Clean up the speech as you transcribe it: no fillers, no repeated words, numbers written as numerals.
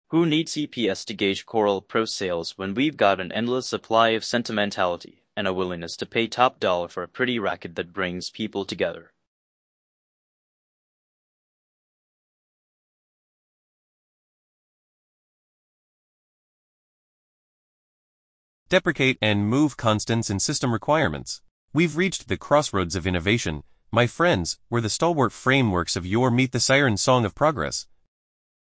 Who needs CPS to gauge Coral Pro sales when we've got an endless supply of sentimentality and a willingness to pay top dollar for a pretty racket that brings people together? Deprecate and move constants and system requirements. We've reached the crossroads of innovation, my friends, where the stalwart frameworks of yore meet the siren song of progress.